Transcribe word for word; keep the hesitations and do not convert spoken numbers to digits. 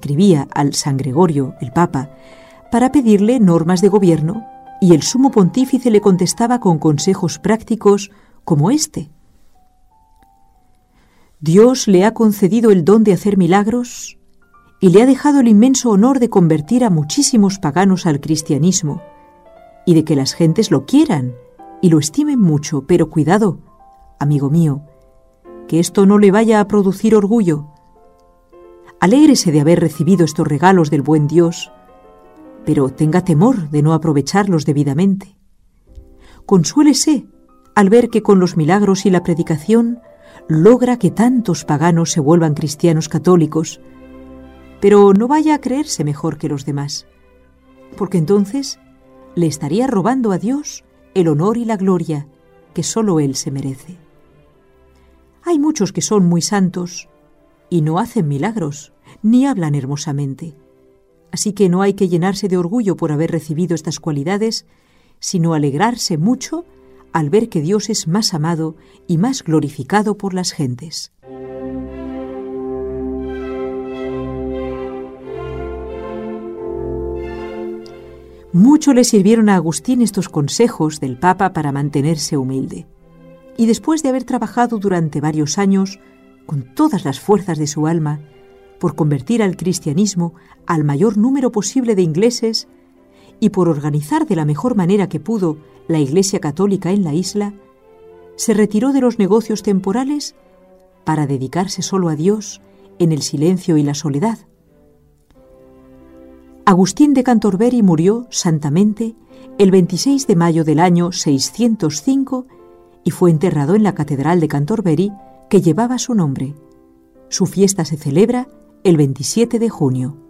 escribía al San Gregorio, el Papa, para pedirle normas de gobierno, y el sumo pontífice le contestaba con consejos prácticos como este. Dios le ha concedido el don de hacer milagros y le ha dejado el inmenso honor de convertir a muchísimos paganos al cristianismo y de que las gentes lo quieran y lo estimen mucho, pero cuidado, amigo mío, que esto no le vaya a producir orgullo. Alégrese de haber recibido estos regalos del buen Dios, pero tenga temor de no aprovecharlos debidamente. Consuélese al ver que con los milagros y la predicación logra que tantos paganos se vuelvan cristianos católicos, pero no vaya a creerse mejor que los demás, porque entonces le estaría robando a Dios el honor y la gloria que solo Él se merece. Hay muchos que son muy santos y no hacen milagros, ni hablan hermosamente. Así que no hay que llenarse de orgullo por haber recibido estas cualidades, sino alegrarse mucho al ver que Dios es más amado y más glorificado por las gentes. Mucho le sirvieron a Agustín estos consejos del Papa para mantenerse humilde. Y después de haber trabajado durante varios años, con todas las fuerzas de su alma, por convertir al cristianismo al mayor número posible de ingleses y por organizar de la mejor manera que pudo la Iglesia Católica en la isla, se retiró de los negocios temporales para dedicarse solo a Dios en el silencio y la soledad. Agustín de Cantorbery murió santamente el veintiséis de mayo del año seiscientos cinco y fue enterrado en la Catedral de Cantorbery, que llevaba su nombre. Su fiesta se celebra el veintisiete de junio.